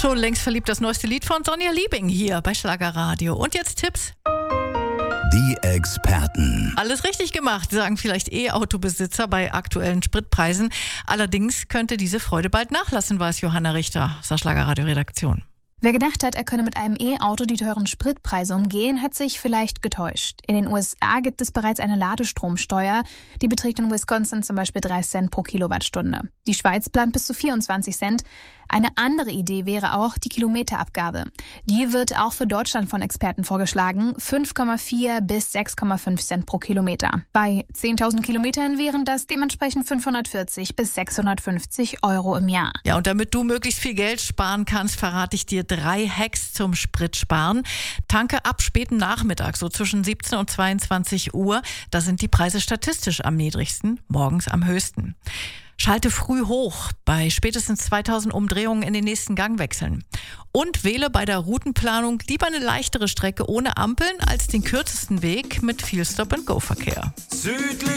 Schon längst verliebt, das neueste Lied von Sonja Liebing hier bei Schlagerradio. Und jetzt Tipps. Die Experten. Alles richtig gemacht, sagen vielleicht E-Autobesitzer bei aktuellen Spritpreisen. Allerdings könnte diese Freude bald nachlassen, weiß Johanna Richter aus der Schlagerradio-Redaktion. Wer gedacht hat, er könne mit einem E-Auto die teuren Spritpreise umgehen, hat sich vielleicht getäuscht. In den USA gibt es bereits eine Ladestromsteuer. Die beträgt in Wisconsin zum Beispiel 3 Cent pro Kilowattstunde. Die Schweiz plant bis zu 24 Cent. Eine andere Idee wäre auch die Kilometerabgabe. Die wird auch für Deutschland von Experten vorgeschlagen. 5,4 bis 6,5 Cent pro Kilometer. Bei 10.000 Kilometern wären das dementsprechend 540 bis 650 Euro im Jahr. Ja, und damit du möglichst viel Geld sparen kannst, verrate ich dir 3 Hacks zum Spritsparen. Tanke ab späten Nachmittag, so zwischen 17 und 22 Uhr. Da sind die Preise statistisch am niedrigsten, morgens am höchsten. Schalte früh hoch, bei spätestens 2000 Umdrehungen in den nächsten Gang wechseln. Und wähle bei der Routenplanung lieber eine leichtere Strecke ohne Ampeln als den kürzesten Weg mit viel Stop-and-Go-Verkehr.